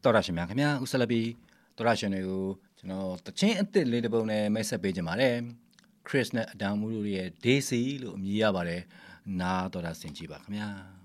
တော်ရရှင်များခင်ဗျာဥဆက်လက်ပြီးတော်ရရှင်တွေကိုကျွန်တော်တချင်းအစ်စ်လေးတစ်ပုဒ်နဲ့မိတ်ဆက်ပေးကြပါမယ်ခရစ်နဲ့အဒါမူတို့ရဲ့ Daisy လို့အမည်ရပါတယ်နားတော်တာဆင်ကြည့်ပါခင်ဗျာ